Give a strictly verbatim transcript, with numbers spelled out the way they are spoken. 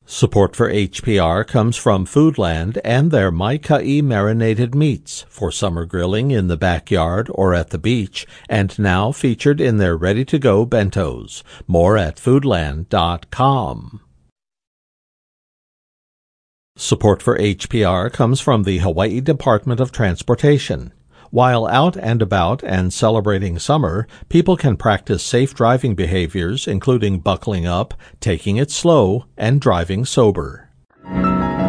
Support for H P R comes from Foodland and their Mai-Kai marinated meats for summer grilling in the backyard or at the beach, and now featured in their ready-to-go bentos. More at foodland dot com. Support for H P R comes from the Hawaii Department of Transportation. While out and about and celebrating summer, people can practice safe driving behaviors, including buckling up, taking it slow, and driving sober.